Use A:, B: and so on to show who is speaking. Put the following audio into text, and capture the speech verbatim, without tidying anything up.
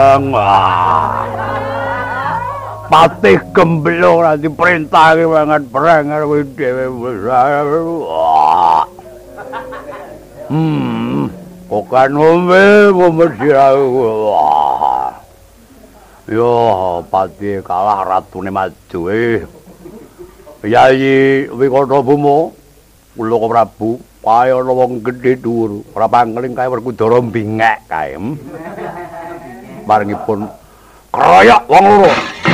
A: Patih Gembelo ora diperintahke banget perang karo kowe dhewe wis. Hmm, kok kan ngombe ngombe sirahe. Yo, Patih kalah ratune maju eh. Yayi Wikata Buma, kula Prabu, kaya ana wong gedhe dhuwur, ora pangling kae Werkudara bingek kae. Barengipun kroyok wong loro.